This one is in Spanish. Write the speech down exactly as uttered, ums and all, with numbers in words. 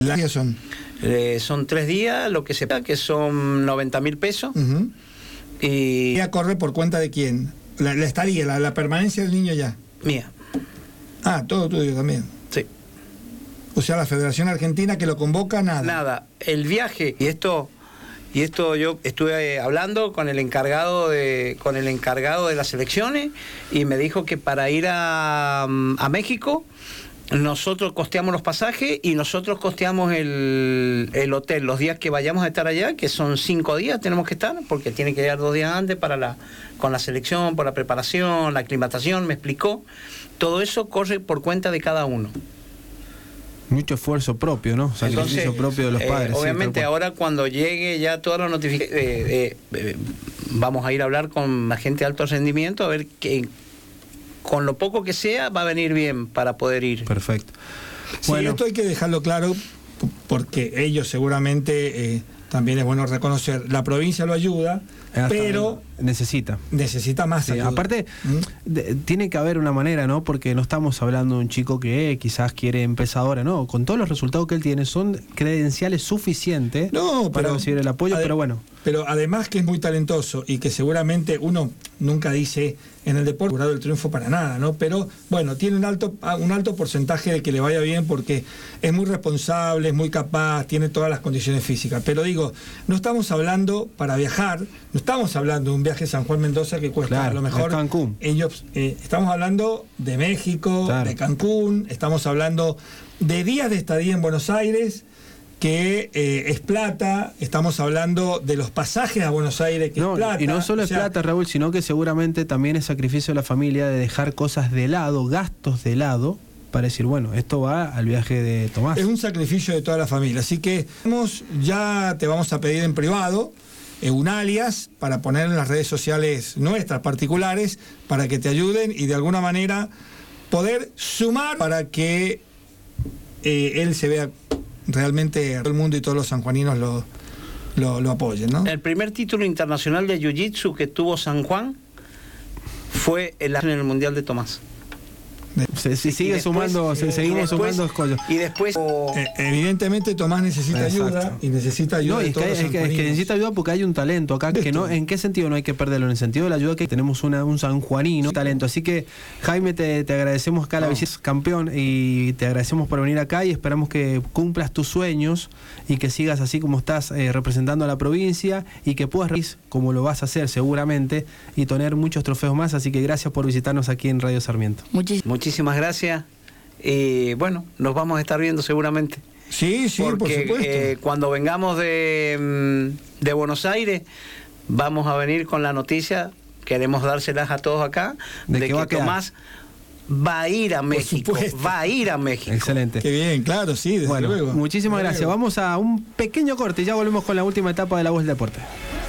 ¿Las días son? Eh, son tres días, lo que se paga, que son noventa mil pesos. Uh-huh. Y... ¿Ya corre por cuenta de quién? La, la estadía, la, la permanencia del niño ya. Mía. Ah, todo tuyo también. Sí. O sea, la Federación Argentina que lo convoca, nada. Nada. El viaje, y esto... Y esto yo estuve hablando con el encargado de con el encargado de las elecciones y me dijo que para ir a, a México nosotros costeamos los pasajes y nosotros costeamos el, el hotel los días que vayamos a estar allá, que son cinco días tenemos que estar, porque tiene que llegar dos días antes para la con la selección, por la preparación, la aclimatación, me explicó. Todo eso corre por cuenta de cada uno. Mucho esfuerzo propio, ¿no? Sacrificio Entonces, propio de los padres. Eh, obviamente sí, ahora cuando llegue ya toda la notificación, eh, eh, eh, vamos a ir a hablar con la gente de alto rendimiento a ver que con lo poco que sea va a venir bien para poder ir. Perfecto. Sí, Bueno, esto hay que dejarlo claro porque ellos seguramente, eh, también es bueno reconocer, la provincia lo ayuda, pero necesita. Necesita más sí, ayuda. Aparte, ¿Mm? de, tiene que haber una manera, ¿no? Porque no estamos hablando de un chico que eh, quizás quiere empezar ahora, no. Con todos los resultados que él tiene, son credenciales suficientes no, para pero, recibir el apoyo, pero bueno. Pero además que es muy talentoso y que seguramente uno nunca dice en el deporte jurado el triunfo para nada, ¿no? Pero bueno, tiene un alto, un alto porcentaje de que le vaya bien porque es muy responsable, es muy capaz, tiene todas las condiciones físicas. Pero digo, no estamos hablando para viajar, no estamos hablando de un viaje a San Juan Mendoza que cuesta claro, a lo mejor Cancún. Ellos, eh, estamos hablando de México, claro, de Cancún, estamos hablando de días de estadía en Buenos Aires, que eh, es plata, estamos hablando de los pasajes a Buenos Aires, que no, es plata. Y no solo o es sea, plata, Raúl, sino que seguramente también es sacrificio de la familia de dejar cosas de lado, gastos de lado, para decir, bueno, esto va al viaje de Tomás. Es un sacrificio de toda la familia, así que vamos, ya te vamos a pedir en privado eh, un alias para poner en las redes sociales nuestras particulares, para que te ayuden y de alguna manera poder sumar para que eh, él se vea realmente, todo el mundo y todos los sanjuaninos lo, lo, lo apoyen, ¿no? El primer título internacional de Jiu-Jitsu que tuvo San Juan fue el en el Mundial de Tomás. Se, se sigue después, sumando, se, seguimos después, sumando escollos. Y después... Eh, evidentemente Tomás necesita Exacto. ayuda y necesita ayuda No, y de es, todos que, los es, que, es que necesita ayuda porque hay un talento acá que no, ¿en qué sentido no hay que perderlo? En el sentido de la ayuda que tenemos una, un sanjuanino talento. Así que Jaime, te, te agradecemos acá, no. la visita campeón, y te agradecemos por venir acá y esperamos que cumplas tus sueños y que sigas así como estás eh, representando a la provincia y que puedas reír como lo vas a hacer seguramente y tener muchos trofeos más. Así que gracias por visitarnos aquí en Radio Sarmiento. Muchis Muchísimas gracias. Y bueno, nos vamos a estar viendo seguramente. Sí, sí, porque, por supuesto. Eh, cuando vengamos de, de Buenos Aires, vamos a venir con la noticia, queremos dárselas a todos acá, de, de que, que va a Tomás va a ir a México. Va a ir a México. Excelente. Qué bien, claro, sí, desde bueno, luego. Muchísimas desde gracias. luego. Vamos a un pequeño corte y ya volvemos con la última etapa de La Voz del Deporte.